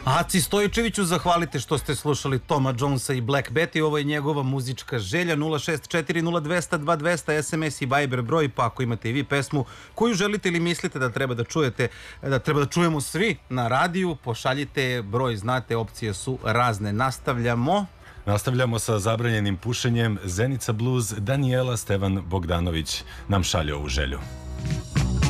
Aci Stojčeviću zahvalite što ste slušali Toma Jonesa i Black Betty. Ovo je njegova muzička želja. 06402002200 SMS i Viber broj, pa ako imate i vi pesmu koju želite ili mislite da treba da čujete, da treba da čujemo svi na radiju, pošaljite broj, znate, opcije su razne. Nastavljamo sa zabranjenim pušenjem. Zenica Blues, Danijela Stevan Bogdanović nam šalje ovu želju.